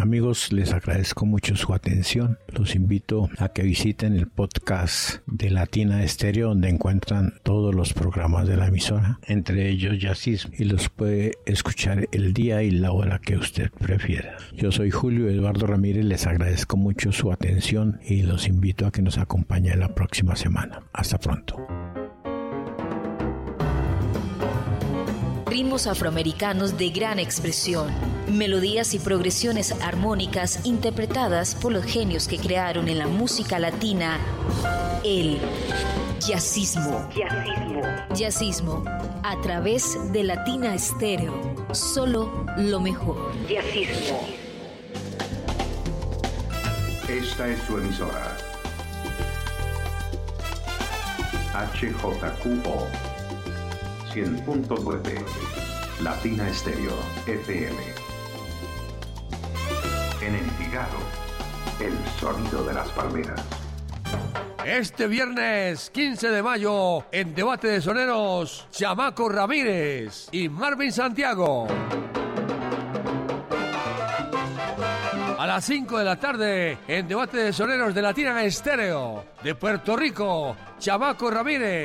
Amigos, les agradezco mucho su atención. Los invito a que visiten el podcast de Latina Estéreo, donde encuentran todos los programas de la emisora, entre ellos Jazzismo, y los puede escuchar el día y la hora que usted prefiera. Yo soy Julio Eduardo Ramírez, les agradezco mucho su atención y los invito a que nos acompañen la próxima semana. Hasta pronto. Ritmos afroamericanos de gran expresión, melodías y progresiones armónicas interpretadas por los genios que crearon en la música latina el jazzismo. Jazzismo a través de Latina Estéreo. Solo lo mejor. Jazzismo. Esta es su emisora. HJQO 100.9 Latina Estéreo FM. En Envigado, el sonido de las palmeras. Este viernes 15 de mayo, en Debate de Soneros, Chamaco Ramírez y Marvin Santiago. A las 5 de la tarde, en Debate de Soneros de Latina Estéreo, de Puerto Rico, Chamaco Ramírez